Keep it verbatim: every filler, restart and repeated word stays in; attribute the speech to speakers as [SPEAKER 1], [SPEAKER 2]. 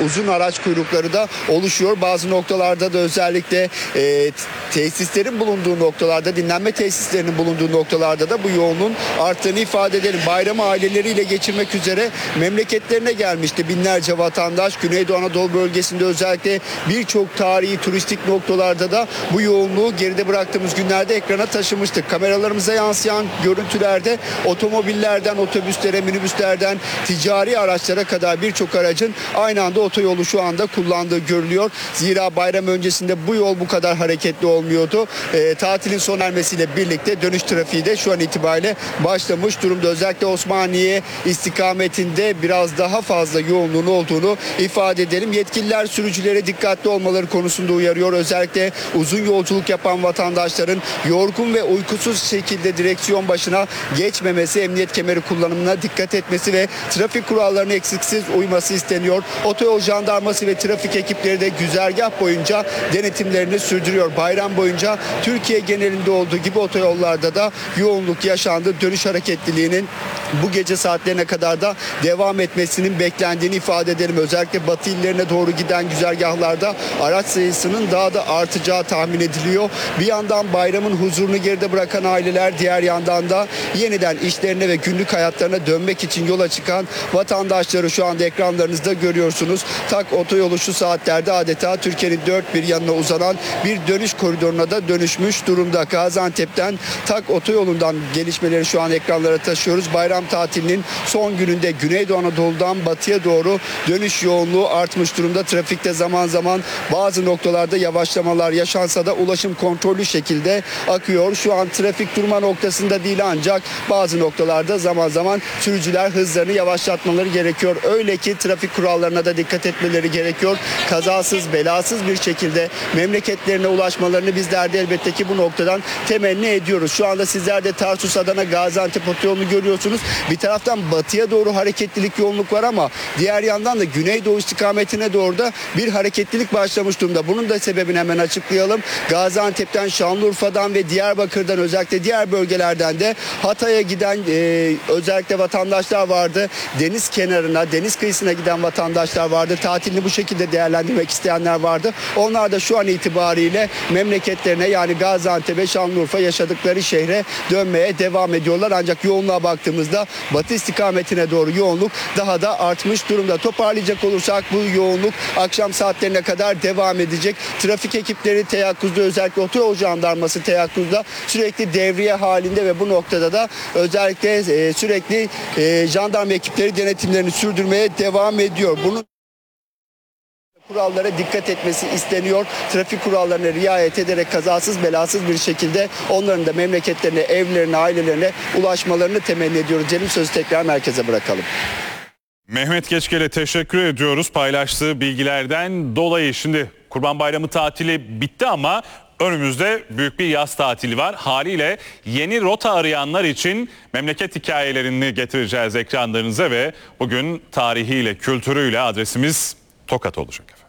[SPEAKER 1] uzun araç kuyrukları da oluşuyor. Bazı noktalarda da özellikle e, tesislerin bulunduğu noktalarda, dinlenme tesislerinin bulunduğu noktalarda da bu yoğunluğun arttığını ifade edelim. Bayramı aileleriyle geçirmek üzere memleketlerine gelmişti binlerce vatandaş. Güneydoğu Anadolu bölgesinde özellikle birçok tarihi turistik noktalarda da bu yoğunluğu geride bıraktığımız günlerde ekrana taşımıştık. Kameralarımıza yansıyan görüntülerde otomobillerden otobüslere, minibüslerden ticari araçlara kadar birçok aracın aynı anda otoyolu şu anda kullandığı görülüyor. Zira bayram öncesinde bu yol bu kadar hareketli olmuyordu. E, tatilin sona ermesiyle birlikte dönüş trafiği de şu an itibariyle başlamış durumda. Özellikle Osmaniye istikametinde biraz daha fazla yoğunluğun olduğunu ifade edelim. Yetkililer sürücülere dikkatli olmaları konusunda uyarıyor. Özellikle uzun yolculuk yapan vatandaşların yorgun ve uykusuz şekilde direksiyon başına geçmemesi, emniyet kemeri kullanımına dikkat etmesi ve trafik kurallarına eksiksiz uyması isteniyor. Otoyol jandarması ve trafik ekipleri de güzergah boyunca denetimlerini sürdürüyor. Bayram boyunca Türkiye genelinde olduğu gibi otoyollarda da yoğunluk yaşandı. Dönüş hareketliliğinin bu gece saatlerine kadar da devam etmesinin beklendiğini ifade edelim. Özellikle batı illerine doğru giden güzergahlarda araç sayısının daha da artacağı tahmin ediliyor. Bir yandan bayramın huzurunu geride bırakan aileler, diğer yandan da yeniden işlerine ve günlük hayatlarına dönmek için yola çıkan vatandaşları şu anda ekranlarınızda görüyorsunuz. Tak otoyolu şu saatlerde adeta Türkiye'nin dört bir yanına uzanan bir dönüş koridoruna da dönüşmüş durumda. Gaziantep'ten Tak otoyolundan gelişmeleri şu an ekranlara taşıyoruz. Bayram tatilinin son gününde Güneydoğu Anadolu'dan batıya doğru dönüş yoğunluğu artmış durumda. Trafikte zaman zaman bazı noktalarda yavaşlamalar yaşansa da ulaşım kontrollü şekilde akıyor. Şu an trafik durma noktasında değil, ancak bazı noktalarda zaman zaman sürücüler hızlarını yavaşlatmaları gerekiyor. Öyle ki trafik kurallarına da dikkat etmeleri gerekiyor. Kazasız belasız bir şekilde memleketlerine ulaşmalarını bizler de elbette ki bu noktadan temenni ediyoruz. Şu anda sizler de Tarsus, Adana, Gaziantep otoyolunu görüyorsunuz. Bir taraftan batıya doğru hareketlilik, yoğunluk var ama diğer yandan da Güneydoğu istikametine doğru da bir hareketlilik başlamış durumda. Bunun da sebebini hemen açıklayalım. Gaziantep'ten, Şanlıurfa'dan ve Diyarbakır'dan, özellikle diğer bölgelerden de Hatay'a giden e, özellikle vatandaşlar vardı. Deniz kenarına, deniz kıyısına giden vatandaşlar vardı. Tatilini bu şekilde değerlendirmek isteyenler vardı. Onlar da şu an itibariyle memleketlerine, yani Gaziantep'e, Şanlıurfa, yaşadıkları şehre dönmeye devam ediyorlar. Ancak yoğunluğa baktığımızda batı istikametine doğru yoğunluk daha da artmış durumda. Toparlayacak olursak bu yoğunluk akşam saatlerine kadar devam edecek. Trafik ekipleri teyakkuzda, özellikle otoyol jandarması teyakkuzda, sürekli devriye halinde ve bu noktada da özellikle e, sürekli e, jandarma ekipleri denetimlerini sürdürmeye devam ediyor. Bunun kurallara dikkat etmesi isteniyor. Trafik kurallarına riayet ederek kazasız belasız bir şekilde onların da memleketlerine, evlerine, ailelerine ulaşmalarını temenni ediyoruz. Cem, sözü tekrar merkeze bırakalım.
[SPEAKER 2] Mehmet Geçkel'e teşekkür ediyoruz paylaştığı bilgilerden dolayı. Şimdi Kurban Bayramı tatili bitti ama önümüzde büyük bir yaz tatili var. Haliyle yeni rota arayanlar için memleket hikayelerini getireceğiz ekranlarınıza ve bugün tarihiyle, kültürüyle adresimiz Tokat olacak.